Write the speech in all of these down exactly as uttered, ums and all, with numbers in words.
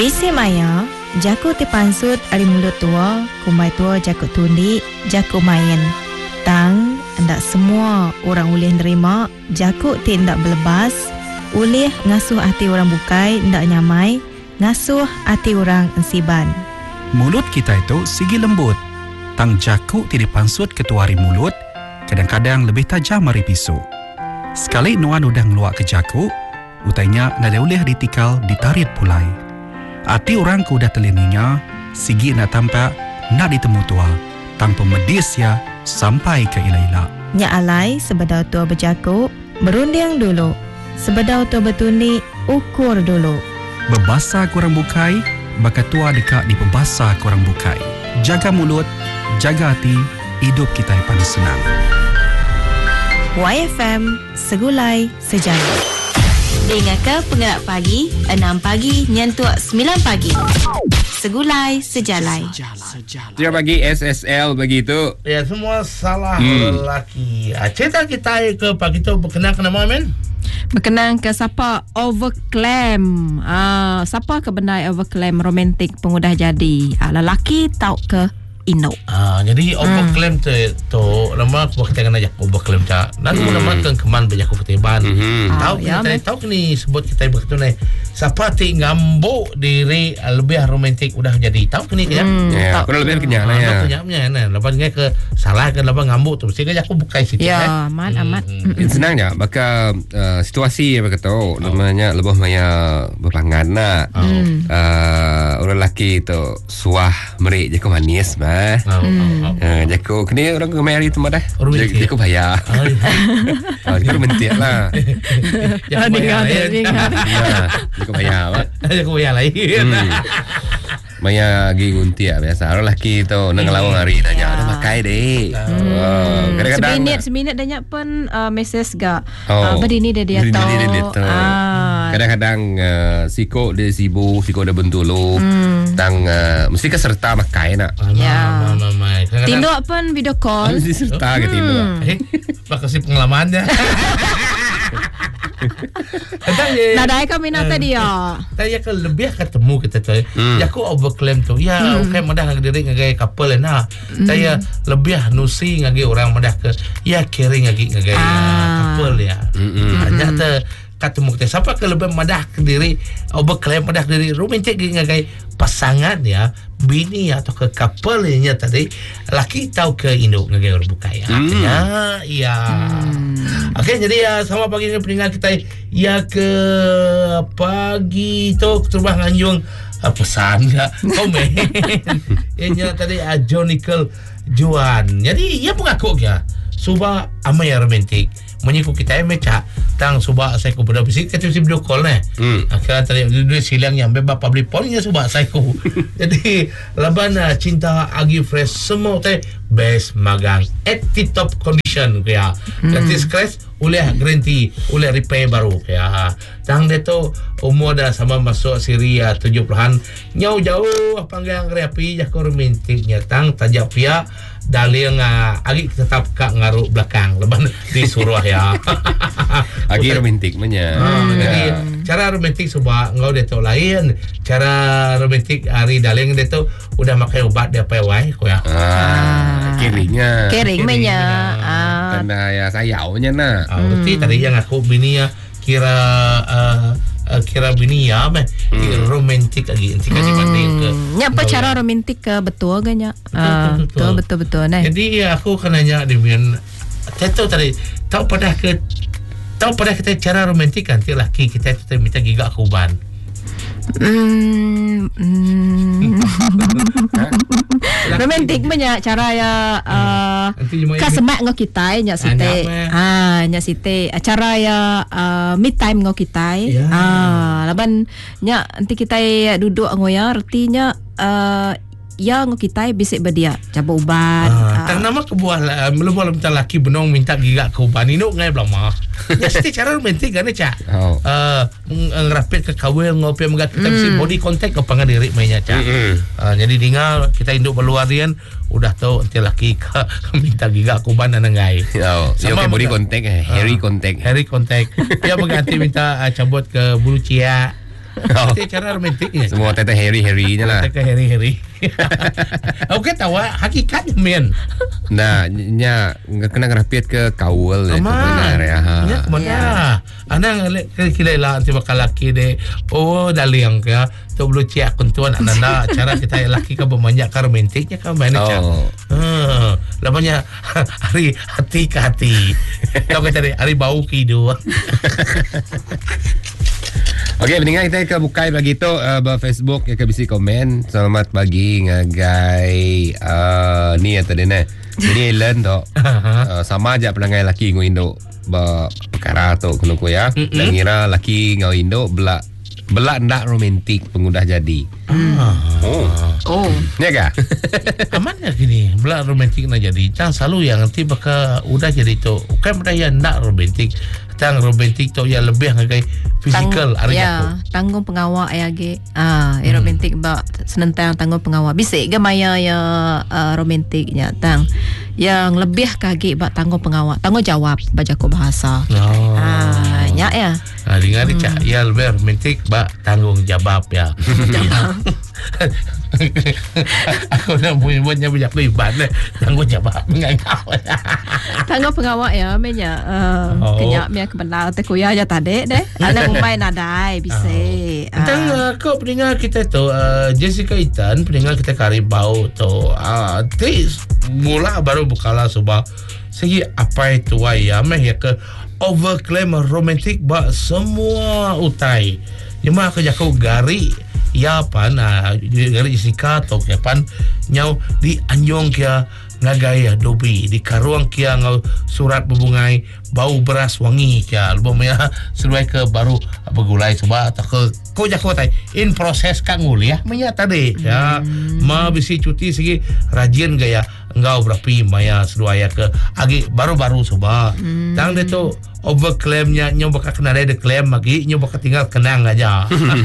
Bisi maya, jaku ti pansut ari mulut tua, kumai tua jaku tundi, jaku main. Tang, ndak semua orang boleh nerima, jaku ti ndak belebas, boleh ngasuh hati orang bukai, ndak nyamai, ngasuh hati orang ensiban. Mulut kita itu sigi lembut. Tang jaku ti dipansut ketua hari mulut, kadang-kadang lebih tajam dari pisau. Sekali nuan udah ngeluak ke jaku, utainya nada boleh ditikal ditarit pulai. Hati orang ku udah telininya, sigi nak tampak nak ditemu tua. Tang pemedis ya sampai ke ila-ila. Nya alai sebedau tua berjaku, berunding dulu. Sebedau tua bertundi, ukur dulu. Berbasa kurang bukai, baka tua dekat di pembasa kurang bukai. Jaga mulut, jaga hati, hidup kita yang paling senang. Y F M, segulai sejalan. Dengarkan Pengerak Pagi, enam pagi nyentuh sembilan pagi. Segulai sejalai. Dia bagi S S L begitu. Ya, semua salah hmm. lelaki. Cerita kita ke pagi tu berkenaan ke nama men? Berkenaan ke siapa overclaim. Ah, siapa ke benda overclaim romantik pengudah jadi. Ah, lelaki tahu ke Ino. Ah, jadi overclaim hmm. tu tu nama aku kita kena jak overclaim cak. Dan hmm. nama kan keman banyak keteban. Hmm. Tahu ah, kita ya, tahu ni sebut kita begitu ni. Siapa ti ngambuk diri lebih romantik udah jadi. Tahu ke ni kan? Hmm. Ya, aku lebih kenyang lah ya. Kenyangnya nah. Lepas ni ke salah kan lepas ngambuk tu mesti aku bukai situ ya, kan. amat hmm. amat. Hmm. Senangnya maka uh, situasi apa kata oh. namanya lebih maya berpanggan nak. Hmm. Uh, orang lelaki tu suah merik je ke manis mah. Oh, hmm. oh, oh. Jaku kini orang ke mari tu dah. Jaku bayar. Oh, itu romantik lah. Jaku bayar lain. Jaku bayar apa? Jaku bayar lain. Maya gi nguntiak biasa. Orang lelaki tu nang lawang hari tanya, "Dah pakai deh." Oh, kadang-kadang seminit seminit dah pun uh, mesej gak. Oh, uh, berdini dia dia tahu. Ah. Kadang-kadang uh, siko dia sibuk, siko dia bentulu. Hmm. Tang uh, mesti ke serta pakai nak. Ya. Tinduk pun video call. Mesti serta ke tinduk. Eh, makasih pengalamannya. Nadai kami nak tadi ya. Saya kan lebih ketemu kita tu. Ya aku overclaim tu. Ya, okay madah ngak diri ngagai couple nah. Saya lebih nusi ngagai orang madah ke ya caring ngagai ngagai couple ya. Hanya tu ketemu kita siapa ke lebih madah ke diri overclaim madah diri romantik ngagai pasangan ya, bini atau ke couple nya tadi laki tahu ke induk ngagai orang bukai. Artinya ya. Okey, jadi ya sama pagi ni pendengar kita ya ke pagi tu terubah nganjung uh, pesan ya komen. Ianya tadi uh, Jonikel Juan. Jadi ia mengaku ya suba amai romantik. Menyiku kita meca tang suba saya ku pada bisik kata si video call ne. Hmm. Akhirnya tadi dua silang yang beba public phone-nya suba saya ku. Jadi laban uh, cinta agi fresh semua teh best magang at the top condition kaya. Nanti hmm. scratch oleh guarantee oleh repair baru kaya. Tang dia tu umur dah sama masuk Syria tujuh puluhan nyau jauh panggang rapi jak romantiknya tang tajak pia dalil nga agi tetap kak ngaruk belakang leban disuruh ya. Agi romantik menya. Hmm, jadi cara romantik sebab ngau dia tu lain. Cara romantik hari dalil dia tu udah makai ubat dia pewai ko ya. Ah, kiringnya. Kering menya. Ah. Tanda ya sayaunya nak. Ah, berarti tadi yang aku bini ya kira uh, Uh, kira bini ya meh hmm. romantik lagi nanti kasih banding ke nyapa cara romantik ke betul ke nya betul betul betul nah jadi ya, aku kan nanya demikian tahu tadi tahu pada ke tahu pada kita cara romantik nanti laki kita itu minta gigak kuban. Hmm. hmm. Romantik banyak cara ya uh, kasemak ngau kita nya site ah nya site cara ya uh, mid time ngau kita yeah. ah laban nya nanti kita duduk ngau ya artinya uh, ya ngau kita bisik bedia cabai ubat ah, ah. Tang nama kebuah belum minta laki benong minta gigak ke uban ini ngai belama ya site cara romantik kan cak oh. uh, ngerapit ke kawil ngopi mengat kita mesti mm. body contact ke pangan diri mainnya cak mm-hmm. uh, jadi tinggal kita induk peluarian udah tahu nanti laki ke minta gigak kuban dan ngai oh, sama body contact eh hairy contact hairy contact dia mengganti minta uh, cabut ke bulu cia Oh. Itu cara romantiknya. Semua teteh Harry-Harry-nya lah. Teteh Harry-Harry. Oke, tahu hakikatnya men. Nah, nya nggak kena ngerapiat ke kawal ya benar ya. Ya, kemana? Ana kira lah anti bakal laki deh. Oh, daliang ya. Tu belum ciak kuntuan anda cara kita laki ke berbanyak ke romantiknya ke mana cak. Oh. Hmm, namanya hari hati ke hati. Kau kata deh hari bau kidu. Okey, mendingan kita ke bukai bagi tu uh, ba Facebook ya ke bisi komen. Selamat pagi ngagai uh, ni atau dene. Jadi Ellen tu uh, sama aja pelangai laki ngau Indo ba perkara tu kuno ko ya. Dan ngira laki ngau Indo belak belak ndak romantik pengudah jadi. Ah. Oh. Oh. Ya ga? Aman ya gini, belak romantik nak jadi. Jangan selalu yang nanti bakal udah jadi tu. Kan benda yang ndak romantik. Tang romantik tu yang lebih ngagai fizikal Tang, hari ya, aku. tanggung pengawal ya ge. Ah, hmm. romantik ba senentang tanggung pengawal. Bisik ge maya ya uh, romantiknya tang. Yang lebih kage ba tanggung pengawal. Tanggung jawab baca ko bahasa. Oh. Ah, ya ya. Ah, dengar hmm. cak, ya lebih romantik ba tanggung jawab ya. Aku nak buat-buatnya banyak libat lah. Tanggung jawab dengan kau. Tanggung pengawal ya, menya uh, Oh. kenyak mia kebenar te kuya aja tadi deh. Ada umai nadai bisik. Oh. Tang uh, kau pendengar kita tu uh, Jessica Itan pendengar kita Karibau tu. Ah, uh, mula baru bukala subah. Segi apa itu ya meh ya ke overclaim romantik ba semua utai. Cuma kerja kau gari ya pan ah gari Jessica tu ke pan nyau di anjong kia ngagaya dobi di karuang kia ngau surat berbungai bau beras wangi kia albumnya sesuai ke baru begulai coba tak ke kau jago tai in proses kangul ya menya tadi ya ma bisi cuti segi rajin gaya engkau berapi maya sesuai ke agi baru-baru coba tang de tu overclaimnya nyoba kena ada claim lagi nyoba tinggal kenang aja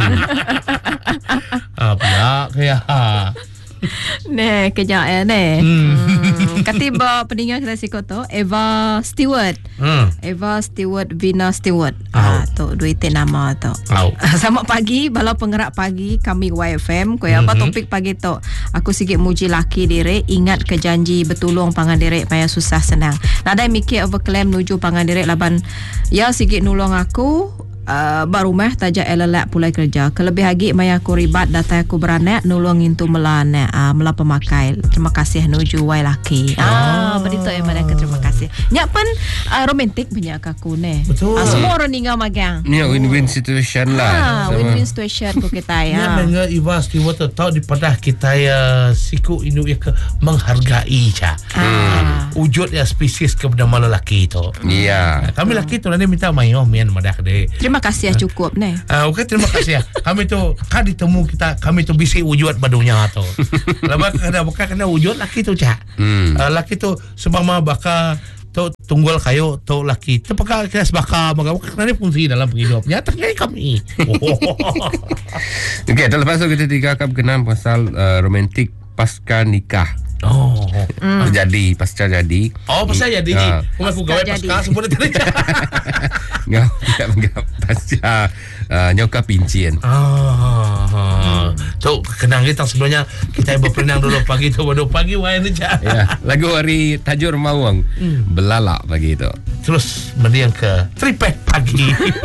apa ya kayak Ne, kejap ya ne. Hmm. Katiba pendengar kita sikot tu Eva Stewart. Hmm. Eva Stewart, Vina Stewart. Ah, tu dua itu nama tu. Selamat pagi, bala penggerak pagi kami Y F M. Kau apa topik pagi tu? Aku sikit muji laki diri, ingat ke janji betulung pangan diri payah susah senang. Nadai mikir overclaim nuju pangan diri laban ya sikit nulung aku. Uh, baru meh tajak elelak pulai kerja. Kelebih lagi maya aku ribat data aku beranak nulung intu melana uh, mela pemakai. Terima kasih nuju wai laki. Ah, oh. Berito yang mereka terima kasih. Nyak pun uh, romantik banyak aku ne. Betul. Uh, semua orang tinggal magang. Ni win-win situation lah. Ah, win-win situation ku kita ya. Ni menga Iva Stewart tahu di padah kita ya siku inu ya ke menghargai ca. Ah. Wujud ya spesies kepada lelaki itu. Iya. Kami lelaki tu nanti minta mayo mian madak deh. Terima kasih ya cukup ne. Ah, uh, okey terima kasih ya. Kami tu kan ditemu kita kami tu bisi wujud badunya tu. Lepas kena buka kena wujud laki tu cak. Hmm. Uh, laki tu sebama baka tu tunggul kayu tu laki. Tu pakal kelas baka maka kena fungsi dalam hidup. Nyata kami. Okey, lepas tu kita tiga akan kenal pasal uh, romantik pasca nikah. Oh, mm. Jadi pasca jadi. Oh, pasca jadi. Uh, Kau aku gawe pasca semua tadi. Ngau tidak menggap pasca uh, nyoka pincin. Ah, hmm. Tu kenang kita sebenarnya kita berperenang dulu pagi tu baru pagi wae ni ja. Ya, lagu hari Tajur Mawang. Hmm. Belalak pagi tu. Terus mendiang ke tripek pagi.